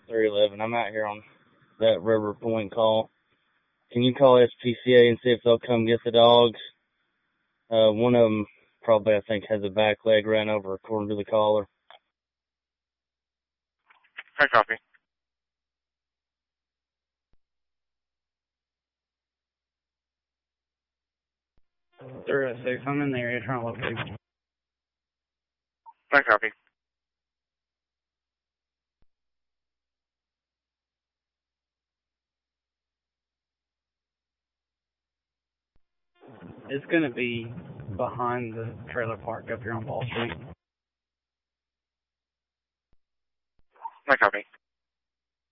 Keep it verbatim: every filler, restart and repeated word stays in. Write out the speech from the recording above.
three eleven. I'm out here on that River Point call. Can you call S P C A and see if they'll come get the dogs? Uh, one of them probably, I think, has a back leg ran over, according to the caller. I copy. three oh six, I'm in the area trying to locate. I copy. It's going to be behind the trailer park up here on Ball Street. I copy.